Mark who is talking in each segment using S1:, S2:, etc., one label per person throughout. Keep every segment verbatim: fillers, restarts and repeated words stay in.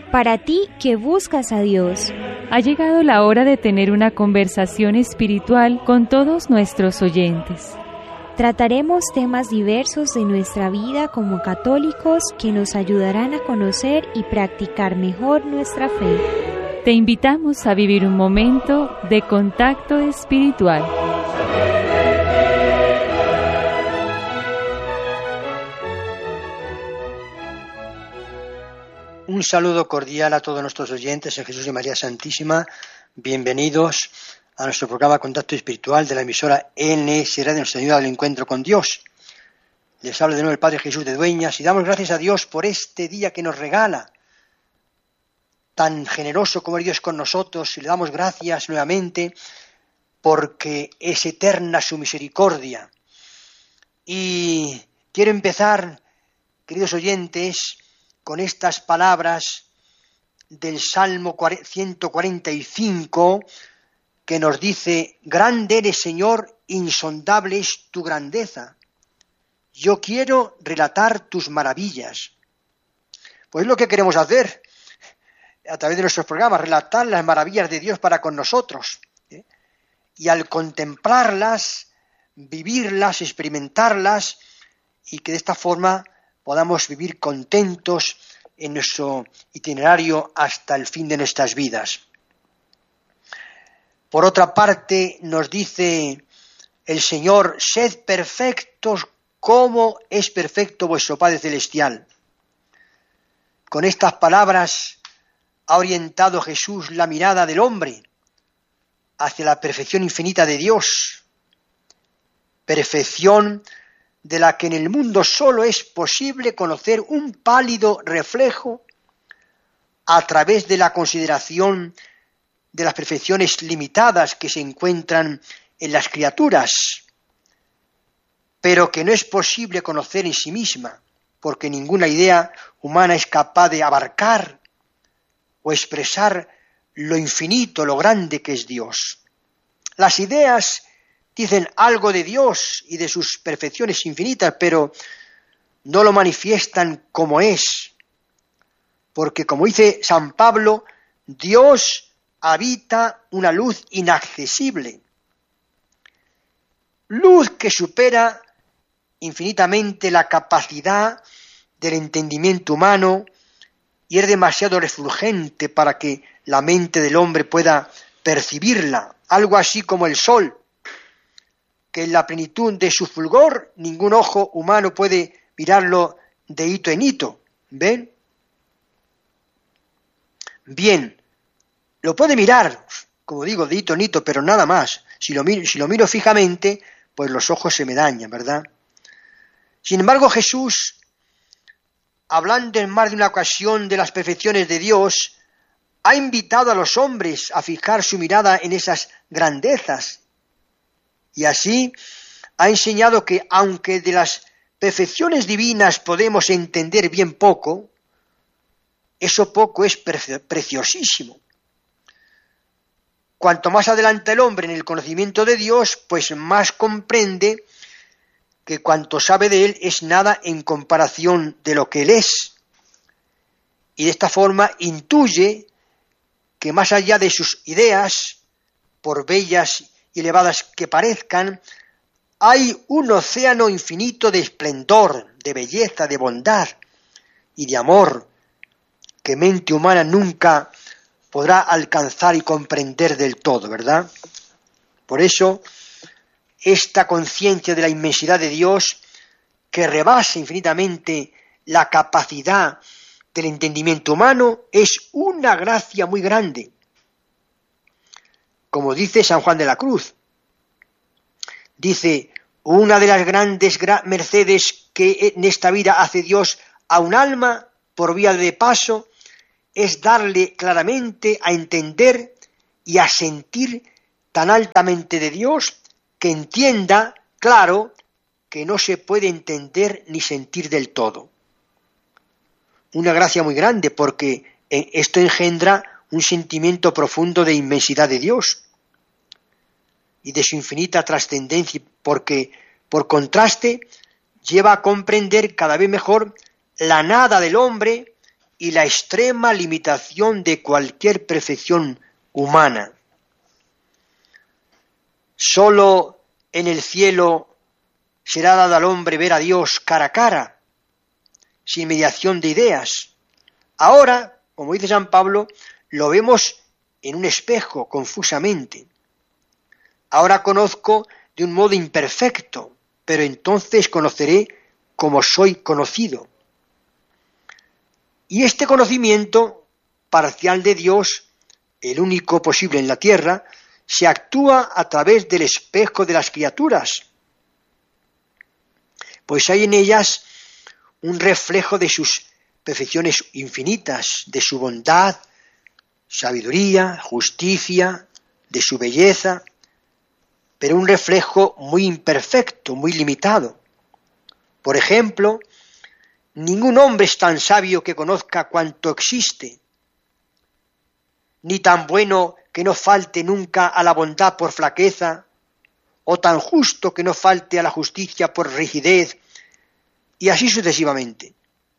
S1: Para ti que buscas a Dios,
S2: ha llegado la hora de tener una conversación espiritual con todos nuestros oyentes.
S1: Trataremos temas diversos de nuestra vida como católicos que nos ayudarán a conocer y practicar mejor nuestra fe.
S2: Te invitamos a vivir un momento de contacto espiritual.
S3: Un saludo cordial a todos nuestros oyentes en Jesús y María Santísima. Bienvenidos a nuestro programa Contacto Espiritual de la emisora N S Radio, Nuestra Señora del Encuentro con Dios. Les habla de nuevo el Padre Jesús de Dueñas y damos gracias a Dios por este día que nos regala, tan generoso como es Dios con nosotros, y le damos gracias nuevamente porque es eterna su misericordia. Y quiero empezar, queridos oyentes, con estas palabras del Salmo ciento cuarenta y cinco, que nos dice: grande eres, Señor, insondable es tu grandeza. Yo quiero relatar tus maravillas. Pues es lo que queremos hacer a través de nuestros programas, relatar las maravillas de Dios para con nosotros. ¿eh? Y al contemplarlas, vivirlas, experimentarlas, y que de esta forma podamos vivir contentos en nuestro itinerario hasta el fin de nuestras vidas. Por otra parte, nos dice el Señor: sed perfectos como es perfecto vuestro Padre Celestial. Con estas palabras ha orientado Jesús la mirada del hombre hacia la perfección infinita de Dios, perfección de la que en el mundo solo es posible conocer un pálido reflejo a través de la consideración de las perfecciones limitadas que se encuentran en las criaturas, pero que no es posible conocer en sí misma, porque ninguna idea humana es capaz de abarcar o expresar lo infinito, lo grande que es Dios. Las ideas dicen algo de Dios y de sus perfecciones infinitas, pero no lo manifiestan como es, porque como dice San Pablo, Dios habita una luz inaccesible, luz que supera infinitamente la capacidad del entendimiento humano y es demasiado refulgente para que la mente del hombre pueda percibirla, algo así como el sol, que en la plenitud de su fulgor ningún ojo humano puede mirarlo de hito en hito. ¿Ven? Bien, lo puede mirar, como digo, de hito en hito, pero nada más. Si lo miro, si lo miro fijamente, pues los ojos se me dañan, ¿verdad? Sin embargo, Jesús, hablando en más de una ocasión de las perfecciones de Dios, ha invitado a los hombres a fijar su mirada en esas grandezas. Y así ha enseñado que, aunque de las perfecciones divinas podemos entender bien poco, eso poco es pre- preciosísimo. Cuanto más adelanta el hombre en el conocimiento de Dios, pues más comprende que cuanto sabe de Él es nada en comparación de lo que Él es. Y de esta forma intuye que más allá de sus ideas, por bellas y elevadas que parezcan, hay un océano infinito de esplendor, de belleza, de bondad y de amor que mente humana nunca podrá alcanzar y comprender del todo, ¿verdad? Por eso, esta conciencia de la inmensidad de Dios, que rebasa infinitamente la capacidad del entendimiento humano, es una gracia muy grande. Como dice San Juan de la Cruz, dice: una de las grandes gra- mercedes que en esta vida hace Dios a un alma por vía de paso es darle claramente a entender y a sentir tan altamente de Dios que entienda, claro, que no se puede entender ni sentir del todo. Una gracia muy grande, porque esto engendra un sentimiento profundo de inmensidad de Dios y de su infinita trascendencia, porque, por contraste, lleva a comprender cada vez mejor la nada del hombre y la extrema limitación de cualquier perfección humana. Solo en el cielo será dado al hombre ver a Dios cara a cara, sin mediación de ideas. Ahora, como dice San Pablo, lo vemos en un espejo, confusamente. Ahora conozco de un modo imperfecto, pero entonces conoceré como soy conocido. Y este conocimiento parcial de Dios, el único posible en la tierra, se actúa a través del espejo de las criaturas, pues hay en ellas un reflejo de sus perfecciones infinitas, de su bondad, sabiduría, justicia, de su belleza, pero un reflejo muy imperfecto, muy limitado. Por ejemplo, ningún hombre es tan sabio que conozca cuanto existe, ni tan bueno que no falte nunca a la bondad por flaqueza, o tan justo que no falte a la justicia por rigidez, y así sucesivamente.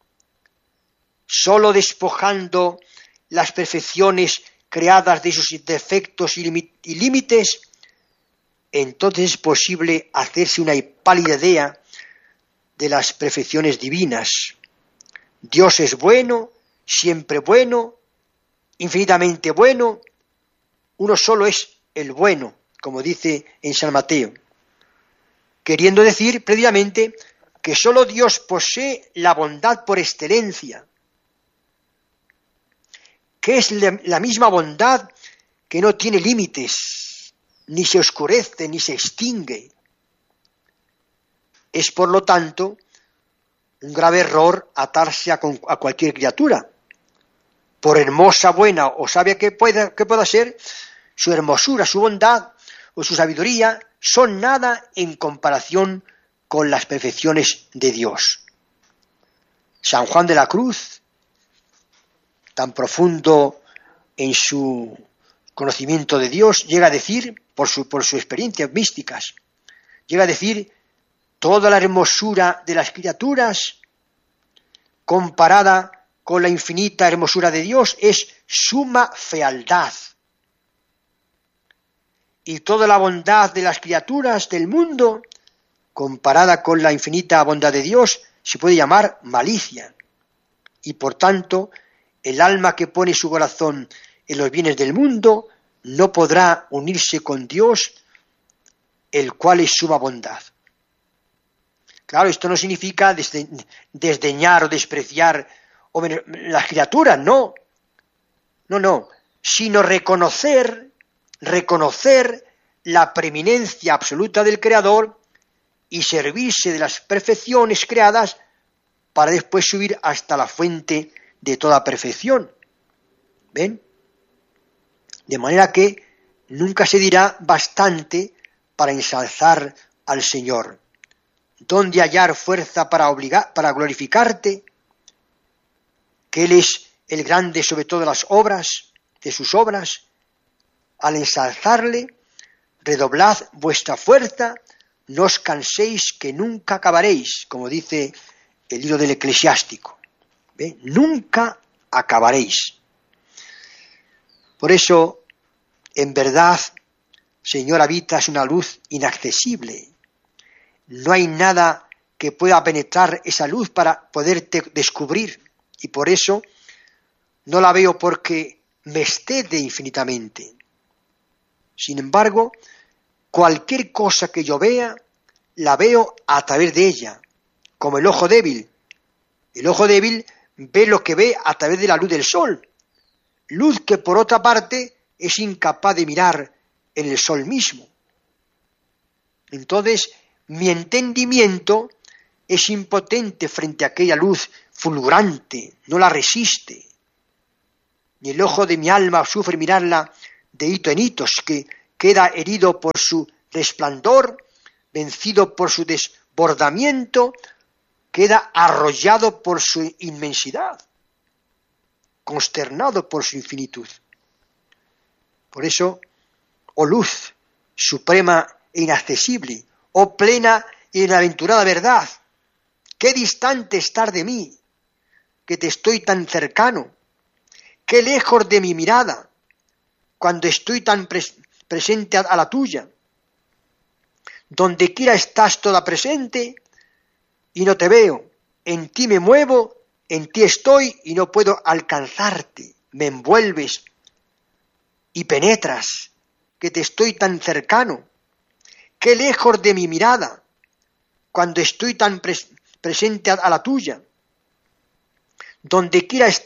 S3: Solo despojando las perfecciones creadas de sus defectos y límites, entonces es posible hacerse una pálida idea de las perfecciones divinas. Dios es bueno, siempre bueno, infinitamente bueno, uno solo es el bueno, como dice en San Mateo, queriendo decir previamente que solo Dios posee la bondad por excelencia, que es la misma bondad que no tiene límites, ni se oscurece, ni se extingue. Es, por lo tanto, un grave error atarse a, a cualquier criatura. Por hermosa, buena o sabia que pueda, que pueda ser, su hermosura, su bondad o su sabiduría son nada en comparación con las perfecciones de Dios. San Juan de la Cruz, tan profundo en su conocimiento de Dios, llega a decir, por su, por sus experiencias místicas, llega a decir: toda la hermosura de las criaturas, comparada con la infinita hermosura de Dios, es suma fealdad. Y toda la bondad de las criaturas del mundo, comparada con la infinita bondad de Dios, se puede llamar malicia. Y por tanto, el alma que pone su corazón en los bienes del mundo no podrá unirse con Dios, el cual es suma bondad. Claro, esto no significa desde, desdeñar o despreciar o las criaturas, no, no, no, sino reconocer, reconocer la preeminencia absoluta del Creador y servirse de las perfecciones creadas para después subir hasta la fuente de toda perfección. ¿Ven? De manera que nunca se dirá bastante para ensalzar al Señor. ¿Dónde hallar fuerza para obligar, para glorificarte? Que Él es el grande sobre todas las obras, de sus obras. Al ensalzarle, redoblad vuestra fuerza, no os canséis que nunca acabaréis, como dice el libro del Eclesiástico. ¿Ve? Nunca acabaréis. Por eso, en verdad, Señor, habitas una luz inaccesible. No hay nada que pueda penetrar esa luz para poderte descubrir. Y por eso no la veo porque me excede infinitamente. Sin embargo, cualquier cosa que yo vea, la veo a través de ella, como el ojo débil. El ojo débil ve lo que ve a través de la luz del sol, luz que por otra parte es incapaz de mirar en el sol mismo. Entonces, mi entendimiento es impotente frente a aquella luz fulgurante, no la resiste. Ni el ojo de mi alma sufre mirarla de hito en hitos, que queda herido por su resplandor, vencido por su desbordamiento, queda arrollado por su inmensidad, consternado por su infinitud. Por eso, oh luz suprema e inaccesible, oh plena y bienaventurada verdad, qué distante estar de mí, que te estoy tan cercano, qué lejos de mi mirada, cuando estoy tan pres- presente a, a la tuya. Donde quiera estás toda presente y no te veo, en ti me muevo, en ti estoy y no puedo alcanzarte, me envuelves y penetras, que te estoy tan cercano, qué lejos de mi mirada, cuando estoy tan pres- presente a, a la tuya. Donde quiera